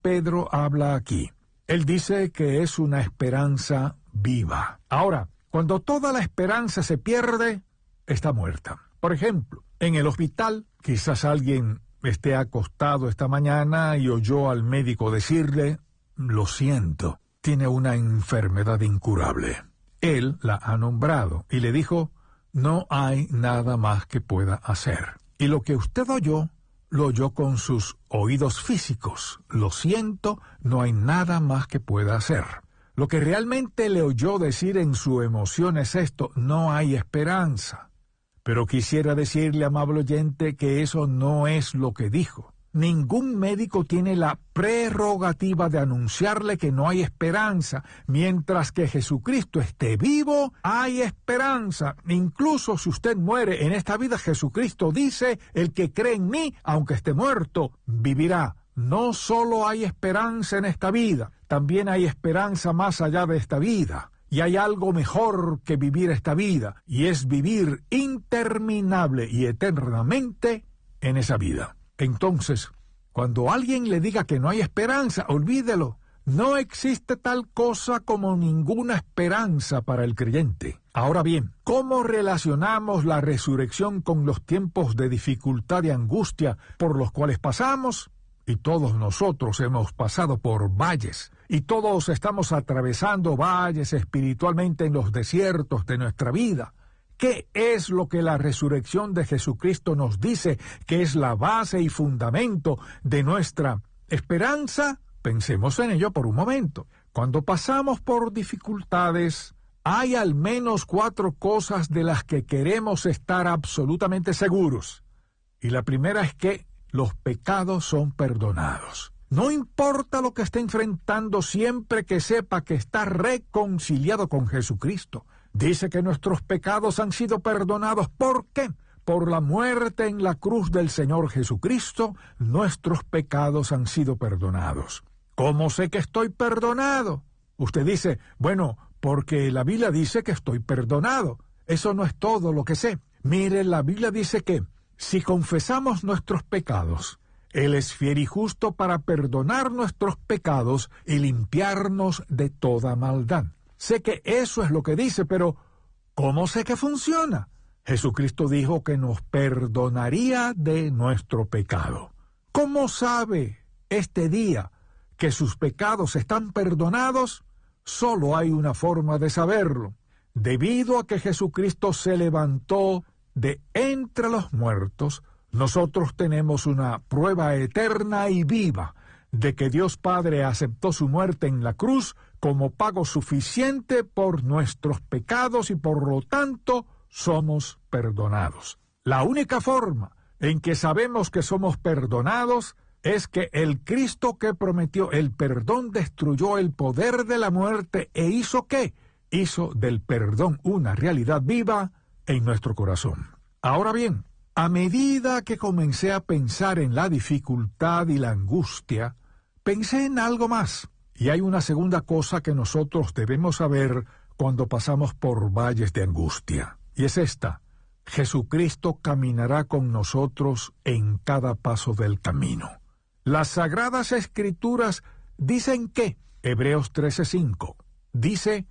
Pedro habla aquí. Él dice que es una esperanza viva. Ahora, cuando toda la esperanza se pierde, está muerta. Por ejemplo, en el hospital, quizás alguien esté acostado esta mañana y oyó al médico decirle: lo siento, tiene una enfermedad incurable. Él la ha nombrado y le dijo: no hay nada más que pueda hacer. Y lo que usted oyó, lo oyó con sus oídos físicos. Lo siento, no hay nada más que pueda hacer. Lo que realmente le oyó decir en su emoción es esto: no hay esperanza. Pero quisiera decirle, amable oyente, que eso no es lo que dijo. Ningún médico tiene la prerrogativa de anunciarle que no hay esperanza. Mientras que Jesucristo esté vivo, hay esperanza. Incluso si usted muere en esta vida, Jesucristo dice: el que cree en mí, aunque esté muerto, vivirá. No solo hay esperanza en esta vida, también hay esperanza más allá de esta vida. Y hay algo mejor que vivir esta vida, y es vivir interminable y eternamente en esa vida. Entonces, cuando alguien le diga que no hay esperanza, olvídelo. No existe tal cosa como ninguna esperanza para el creyente. Ahora bien, ¿cómo relacionamos la resurrección con los tiempos de dificultad y angustia por los cuales pasamos? Y todos nosotros hemos pasado por valles, y todos estamos atravesando valles espiritualmente en los desiertos de nuestra vida. ¿Qué es lo que la resurrección de Jesucristo nos dice que es la base y fundamento de nuestra esperanza? Pensemos en ello por un momento. Cuando pasamos por dificultades, hay al menos 4 cosas de las que queremos estar absolutamente seguros. Y la primera es que los pecados son perdonados. No importa lo que esté enfrentando, siempre que sepa que está reconciliado con Jesucristo. Dice que nuestros pecados han sido perdonados. ¿Por qué? Por la muerte en la cruz del Señor Jesucristo, nuestros pecados han sido perdonados. ¿Cómo sé que estoy perdonado? Usted dice: bueno, porque la Biblia dice que estoy perdonado. Eso no es todo lo que sé. Mire, la Biblia dice que si confesamos nuestros pecados, Él es fiel y justo para perdonar nuestros pecados y limpiarnos de toda maldad. Sé que eso es lo que dice, pero ¿cómo sé que funciona? Jesucristo dijo que nos perdonaría de nuestro pecado. ¿Cómo sabe este día que sus pecados están perdonados? Solo hay una forma de saberlo. Debido a que Jesucristo se levantó de entre los muertos, nosotros tenemos una prueba eterna y viva de que Dios Padre aceptó su muerte en la cruz como pago suficiente por nuestros pecados y por lo tanto somos perdonados. La única forma en que sabemos que somos perdonados es que el Cristo que prometió el perdón destruyó el poder de la muerte e hizo ¿qué? Hizo del perdón una realidad viva en nuestro corazón. Ahora bien, a medida que comencé a pensar en la dificultad y la angustia, pensé en algo más. Y hay una segunda cosa que nosotros debemos saber cuando pasamos por valles de angustia. Y es esta: Jesucristo caminará con nosotros en cada paso del camino. Las Sagradas Escrituras dicen que, Hebreos 13:5, dice: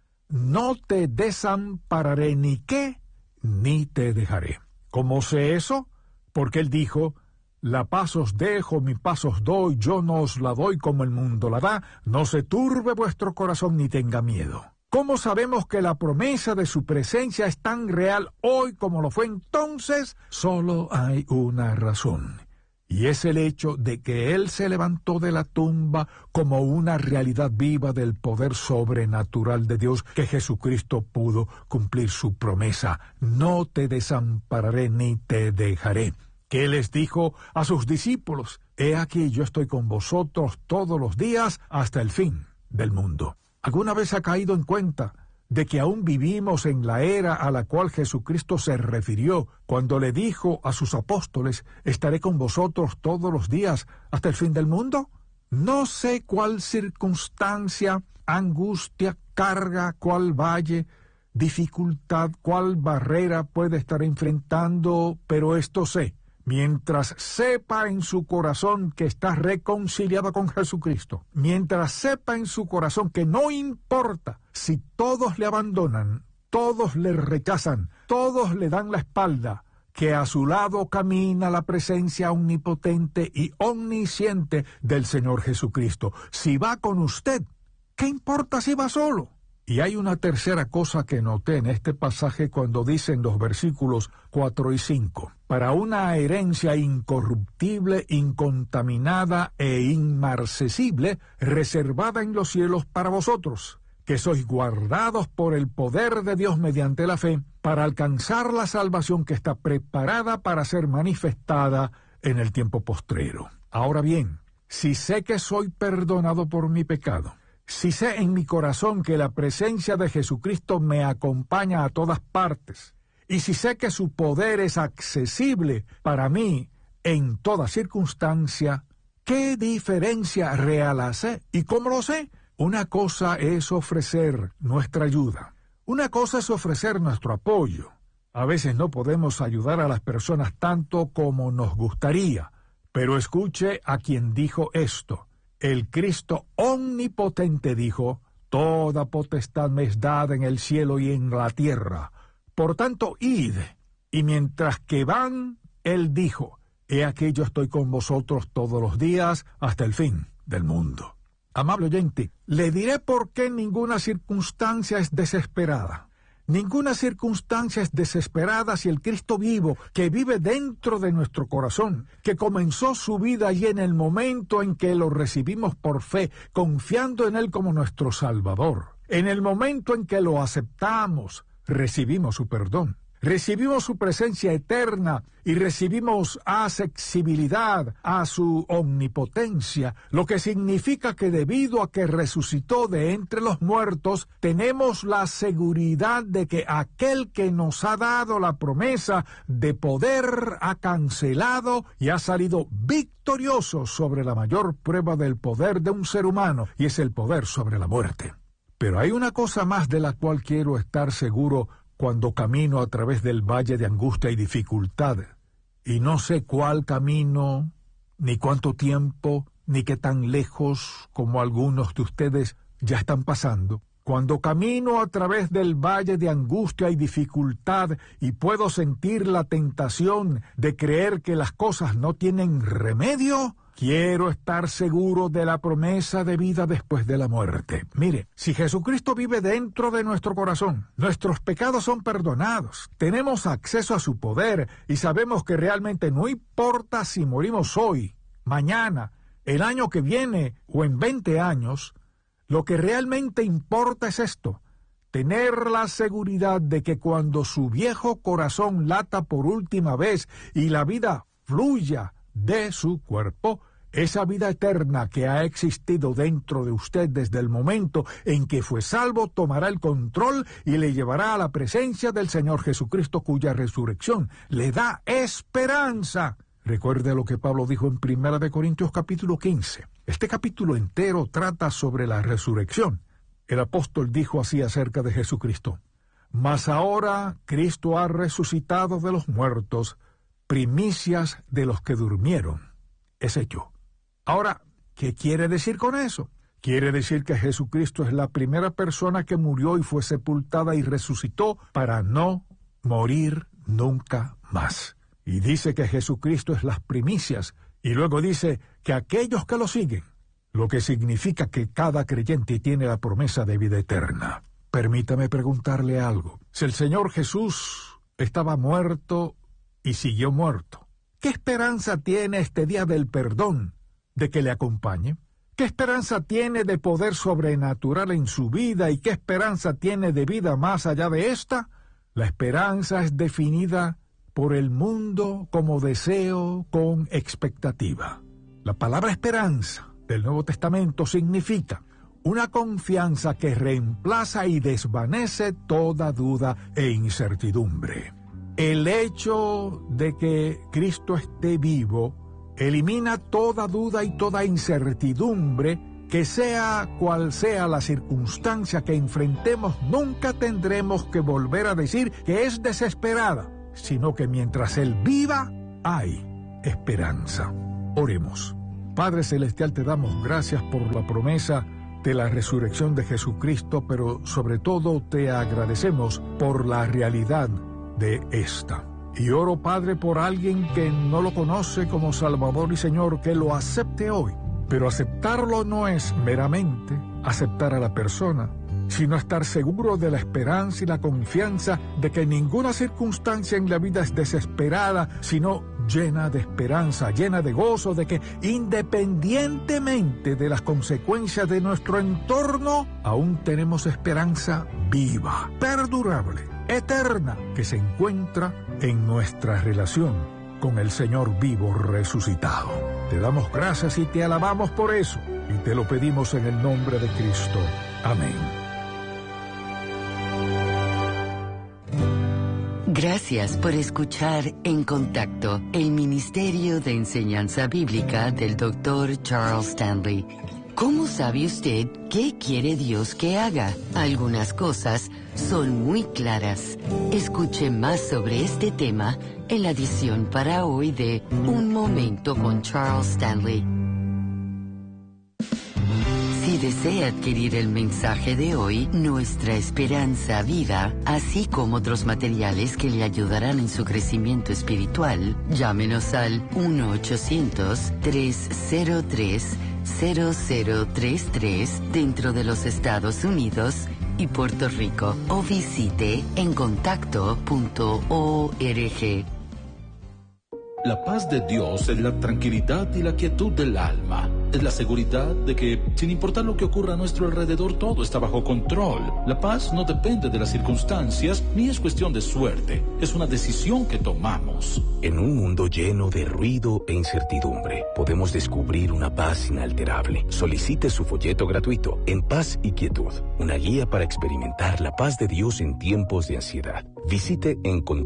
no te desampararé ni qué, ni te dejaré. ¿Cómo sé eso? Porque Él dijo: la paz os dejo, mi paz os doy, yo no os la doy como el mundo la da, no se turbe vuestro corazón ni tenga miedo. ¿Cómo sabemos que la promesa de su presencia es tan real hoy como lo fue entonces? Solo hay una razón, y es el hecho de que Él se levantó de la tumba como una realidad viva del poder sobrenatural de Dios, que Jesucristo pudo cumplir su promesa: no te desampararé ni te dejaré. Que Él les dijo a sus discípulos: he aquí, yo estoy con vosotros todos los días hasta el fin del mundo. ¿Alguna vez ha caído en cuenta de que aún vivimos en la era a la cual Jesucristo se refirió cuando le dijo a sus apóstoles: estaré con vosotros todos los días hasta el fin del mundo? No sé cuál circunstancia, angustia, carga, cuál valle, dificultad, cuál barrera puede estar enfrentando, pero esto sé: mientras sepa en su corazón que está reconciliado con Jesucristo, mientras sepa en su corazón que no importa si todos le abandonan, todos le rechazan, todos le dan la espalda, que a su lado camina la presencia omnipotente y omnisciente del Señor Jesucristo. Si va con usted, ¿qué importa si va solo? Y hay una tercera cosa que noté en este pasaje cuando dicen los versículos 4 y 5. Para una herencia incorruptible, incontaminada e inmarcesible, reservada en los cielos para vosotros, que sois guardados por el poder de Dios mediante la fe, para alcanzar la salvación que está preparada para ser manifestada en el tiempo postrero. Ahora bien, si sé que soy perdonado por mi pecado, si sé en mi corazón que la presencia de Jesucristo me acompaña a todas partes, y si sé que su poder es accesible para mí en toda circunstancia, ¿qué diferencia real hace? ¿Y cómo lo sé? Una cosa es ofrecer nuestra ayuda. Una cosa es ofrecer nuestro apoyo. A veces no podemos ayudar a las personas tanto como nos gustaría, pero escuche a quien dijo esto. El Cristo omnipotente dijo: toda potestad me es dada en el cielo y en la tierra. Por tanto, id. Y mientras que van, él dijo: he aquí yo estoy con vosotros todos los días hasta el fin del mundo. Amable oyente, le diré por qué ninguna circunstancia es desesperada. Ninguna circunstancia es desesperada si el Cristo vivo, que vive dentro de nuestro corazón, que comenzó su vida allí en el momento en que lo recibimos por fe, confiando en Él como nuestro Salvador, en el momento en que lo aceptamos, recibimos su perdón, recibimos su presencia eterna y recibimos accesibilidad a su omnipotencia, lo que significa que debido a que resucitó de entre los muertos, tenemos la seguridad de que aquel que nos ha dado la promesa de poder ha cancelado y ha salido victorioso sobre la mayor prueba del poder de un ser humano, y es el poder sobre la muerte. Pero hay una cosa más de la cual quiero estar seguro cuando camino a través del valle de angustia y dificultad, y no sé cuál camino, ni cuánto tiempo, ni qué tan lejos como algunos de ustedes ya están pasando. Cuando camino a través del valle de angustia y dificultad y puedo sentir la tentación de creer que las cosas no tienen remedio, quiero estar seguro de la promesa de vida después de la muerte. Mire, si Jesucristo vive dentro de nuestro corazón, nuestros pecados son perdonados, tenemos acceso a su poder y sabemos que realmente no importa si morimos hoy, mañana, el año que viene o en 20 años, lo que realmente importa es esto: tener la seguridad de que cuando su viejo corazón lata por última vez y la vida fluya de su cuerpo, esa vida eterna que ha existido dentro de usted desde el momento en que fue salvo tomará el control y le llevará a la presencia del Señor Jesucristo, cuya resurrección le da esperanza. Recuerde lo que Pablo dijo en 1 Corintios capítulo 15. Este capítulo entero trata sobre la resurrección. El apóstol dijo así acerca de Jesucristo: mas ahora Cristo ha resucitado de los muertos, primicias de los que durmieron. Es hecho. Ahora, ¿qué quiere decir con eso? Quiere decir que Jesucristo es la primera persona que murió y fue sepultada y resucitó para no morir nunca más. Y dice que Jesucristo es las primicias, y luego dice que aquellos que lo siguen, lo que significa que cada creyente tiene la promesa de vida eterna. Permítame preguntarle algo. Si el Señor Jesús estaba muerto y siguió muerto, ¿qué esperanza tiene este día del perdón de que le acompañe? ¿Qué esperanza tiene de poder sobrenatural en su vida y qué esperanza tiene de vida más allá de esta? La esperanza es definida por el mundo como deseo con expectativa. La palabra esperanza del Nuevo Testamento significa una confianza que reemplaza y desvanece toda duda e incertidumbre. El hecho de que Cristo esté vivo elimina toda duda y toda incertidumbre, que sea cual sea la circunstancia que enfrentemos, nunca tendremos que volver a decir que es desesperada, sino que mientras Él viva, hay esperanza. Oremos. Padre Celestial, te damos gracias por la promesa de la resurrección de Jesucristo, pero sobre todo te agradecemos por la realidad de esta. Y oro, Padre, por alguien que no lo conoce como Salvador y Señor, que lo acepte hoy. Pero aceptarlo no es meramente aceptar a la persona, sino estar seguro de la esperanza y la confianza de que ninguna circunstancia en la vida es desesperada, sino llena de esperanza, llena de gozo, de que independientemente de las consecuencias de nuestro entorno, aún tenemos esperanza viva, perdurable, eterna, que se encuentra en nuestra relación con el Señor vivo resucitado. Te damos gracias y te alabamos por eso, y te lo pedimos en el nombre de Cristo. Amén. Gracias por escuchar En Contacto, el Ministerio de Enseñanza Bíblica del Dr. Charles Stanley. ¿Cómo sabe usted qué quiere Dios que haga? Algunas cosas son muy claras. Escuche más sobre este tema en la edición para hoy de Un Momento con Charles Stanley. Si desea adquirir el mensaje de hoy, Nuestra Esperanza Viva, así como otros materiales que le ayudarán en su crecimiento espiritual, llámenos al 1-800-303-0033 dentro de los Estados Unidos y Puerto Rico, o visite encontacto.org. La paz de Dios es la tranquilidad y la quietud del alma. Es la seguridad de que, sin importar lo que ocurra a nuestro alrededor, todo está bajo control. La paz no depende de las circunstancias, ni es cuestión de suerte. Es una decisión que tomamos. En un mundo lleno de ruido e incertidumbre, podemos descubrir una paz inalterable. Solicite su folleto gratuito, En Paz y Quietud, una guía para experimentar la paz de Dios en tiempos de ansiedad. Visite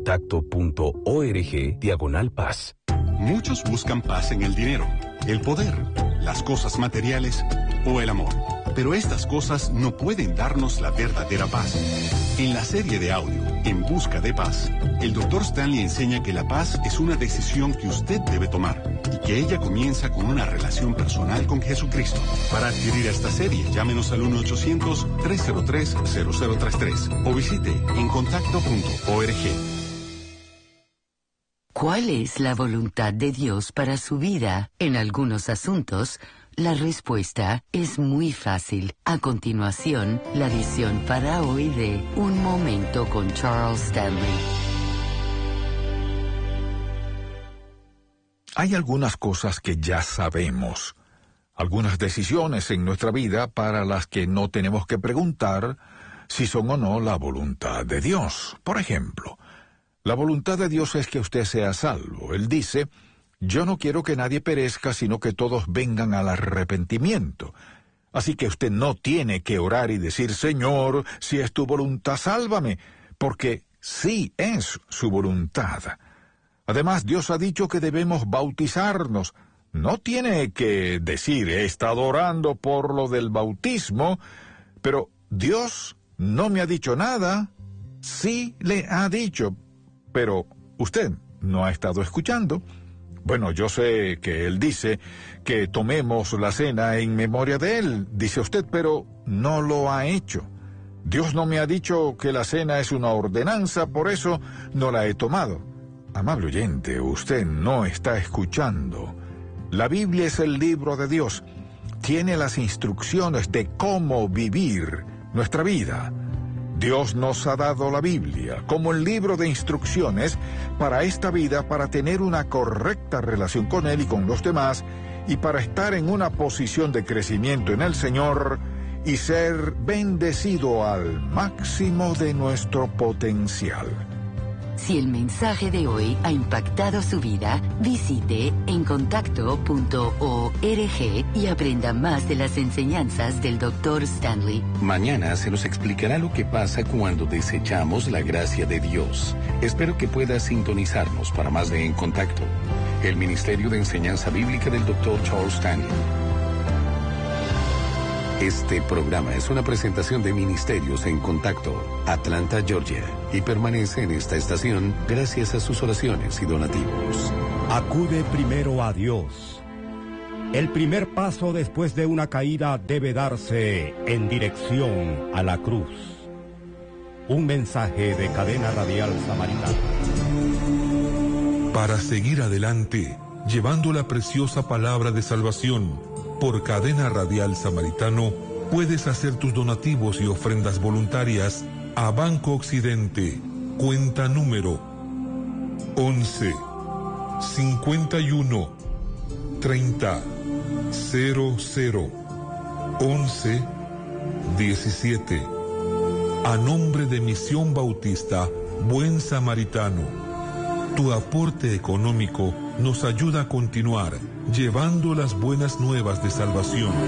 encontacto.org/paz. Muchos buscan paz en el dinero, el poder, las cosas materiales o el amor. Pero estas cosas no pueden darnos la verdadera paz. En la serie de audio, En Busca de Paz, el Dr. Stanley enseña que la paz es una decisión que usted debe tomar y que ella comienza con una relación personal con Jesucristo. Para adquirir esta serie, llámenos al 1-800-303-0033 o visite encontacto.org. ¿Cuál es la voluntad de Dios para su vida? En algunos asuntos, la respuesta es muy fácil. A continuación, la edición para hoy de Un Momento con Charles Stanley. Hay algunas cosas que ya sabemos, algunas decisiones en nuestra vida para las que no tenemos que preguntar si son o no la voluntad de Dios. Por ejemplo, la voluntad de Dios es que usted sea salvo. Él dice: yo no quiero que nadie perezca, sino que todos vengan al arrepentimiento. Así que usted no tiene que orar y decir: Señor, si es tu voluntad, sálvame, porque sí es su voluntad. Además, Dios ha dicho que debemos bautizarnos. No tiene que decir: he estado orando por lo del bautismo, pero Dios no me ha dicho nada. Sí le ha dicho, pero usted no ha estado escuchando. Bueno, yo sé que Él dice que tomemos la cena en memoria de Él, dice usted, pero no lo ha hecho. Dios no me ha dicho que la cena es una ordenanza, por eso no la he tomado. Amable oyente, usted no está escuchando. La Biblia es el libro de Dios. Tiene las instrucciones de cómo vivir nuestra vida. Dios nos ha dado la Biblia como el libro de instrucciones para esta vida, para tener una correcta relación con Él y con los demás, y para estar en una posición de crecimiento en el Señor y ser bendecido al máximo de nuestro potencial. Si el mensaje de hoy ha impactado su vida, visite encontacto.org y aprenda más de las enseñanzas del Dr. Stanley. Mañana se nos explicará lo que pasa cuando desechamos la gracia de Dios. Espero que pueda sintonizarnos para más de En Contacto, el Ministerio de Enseñanza Bíblica del Dr. Charles Stanley. Este programa es una presentación de Ministerios en Contacto, Atlanta, Georgia, y permanece en esta estación gracias a sus oraciones y donativos. Acude primero a Dios. El primer paso después de una caída debe darse en dirección a la cruz. Un mensaje de Cadena Radial Samaritana. Para seguir adelante, llevando la preciosa palabra de salvación, por Cadena Radial Samaritano, puedes hacer tus donativos y ofrendas voluntarias a Banco Occidente, cuenta número 11 51 30 00 11 17. A nombre de Misión Bautista Buen Samaritano, tu aporte económico nos ayuda a continuar llevando las buenas nuevas de salvación.